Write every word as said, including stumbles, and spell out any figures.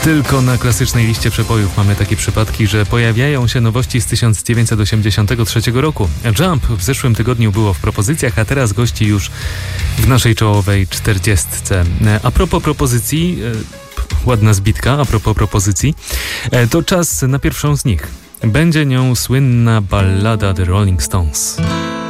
Tylko na klasycznej liście przepojów mamy takie przypadki, że pojawiają się nowości z tysiąc dziewięćset osiemdziesiątego trzeciego roku. Jump w zeszłym tygodniu było w propozycjach, a teraz gości już w naszej czołowej czterdziestce. A propos propozycji, ładna zbitka, a propos propozycji, to czas na pierwszą z nich. Będzie nią słynna ballada The Rolling Stones.